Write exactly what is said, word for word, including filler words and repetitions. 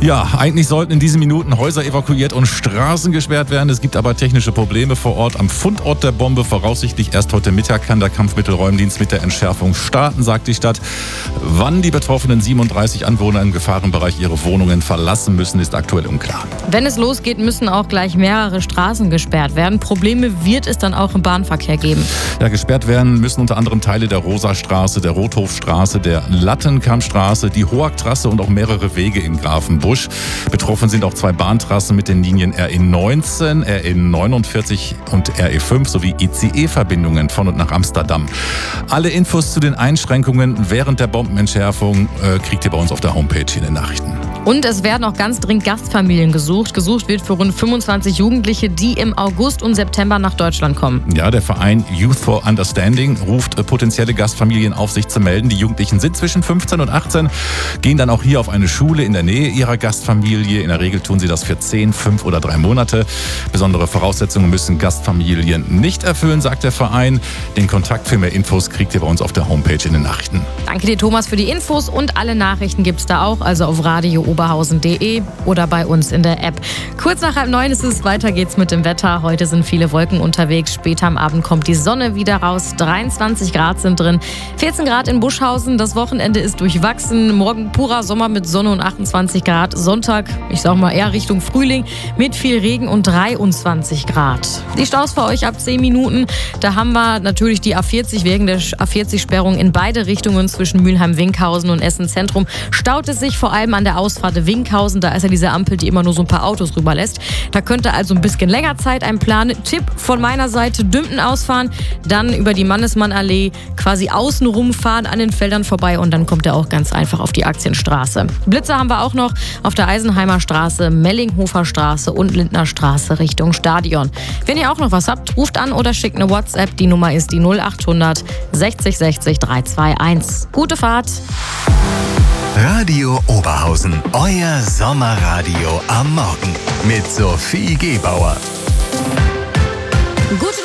Ja, eigentlich sollten in diesen Minuten Häuser evakuiert und Straßen gesperrt werden. Es gibt aber technische Probleme vor Ort. Am Fundort der Bombe voraussichtlich erst heute Mittag kann der Kampfmittelräumdienst mit der Entschärfung starten, sagt die Stadt. Wann die betroffenen siebenunddreißig Anwohner im Gefahrenbereich ihre Wohnungen verlassen müssen, ist aktuell unklar. Wenn es losgeht, müssen auch gleich mehrere Straßen gesperrt werden. Probleme wird es dann auch im Bahnverkehr geben. Ja, gesperrt werden müssen unter anderem Teile der Rosastraße, der Rothofstraße, der Lattenkammstraße, die Hoagtrasse und auch mehrere Wege in Grafenbusch. Betroffen sind auch zwei Bahntrassen mit den Linien R E neunzehn, R E neunundvierzig und R E fünf sowie I C E-Verbindungen von und nach Amsterdam. Alle Infos zu den Einschränkungen während der Bombenentschärfung äh, kriegt ihr bei uns auf der Homepage in den Nachrichten. Und es werden auch ganz dringend Gastfamilien gesucht. Gesucht wird für rund fünfundzwanzig Jugendliche, die im August und September nach Deutschland kommen. Ja, der Verein Youth for Understanding ruft potenzielle Gastfamilien auf, sich zu melden. Die Jugendlichen sind zwischen fünfzehn und achtzehn, gehen dann auch hier auf eine Schule in der Nähe ihrer Gastfamilie. In der Regel tun sie das für zehn, fünf oder drei Monate. Besondere Voraussetzungen müssen Gastfamilien nicht erfüllen, sagt der Verein. Den Kontakt für mehr Infos kriegt ihr bei uns auf der Homepage in den Nachrichten. Danke dir, Thomas, für die Infos, und alle Nachrichten gibt's da auch, also auf radio oberhausen punkt de oder bei uns in der App. Kurz nach halb neun ist es, weiter geht's mit dem Wetter. Heute sind viele Wolken unterwegs, später am Abend kommt die Sonne wieder raus. dreiundzwanzig Grad sind drin, vierzehn Grad in Buschhausen. Das Wochenende ist durchwachsen. Morgen purer Sommer mit Sonne und achtundzwanzig Grad. Sonntag, ich sag mal eher Richtung Frühling, mit viel Regen und dreiundzwanzig Grad. Die Staus für euch ab zehn Minuten. Da haben wir natürlich die A vierzig wegen der A vierzig-Sperrung in beide Richtungen zwischen Mülheim-Winkhausen und Essen Zentrum. Staut es sich vor allem an der Ausfahrt Winkhausen. Da ist ja diese Ampel, die immer nur so ein paar Autos rüberlässt. Da könnt ihr also ein bisschen länger Zeit einplanen. Tipp von meiner Seite: Dümpen ausfahren, dann über die Mannesmann-Allee quasi außen rumfahren, an den Feldern vorbei, und dann kommt ihr auch ganz einfach auf die Aktienstraße. Blitzer haben wir auch noch auf der Eisenheimer Straße, Mellinghofer Straße und Lindner Straße Richtung Stadion. Wenn ihr auch noch was habt, ruft an oder schickt eine WhatsApp. Die Nummer ist die null achthundert sechzig sechzig dreihunderteinundzwanzig. Gute Fahrt! Radio Oberhausen, euer Sommerradio am Morgen mit Sophie Gebauer. Gute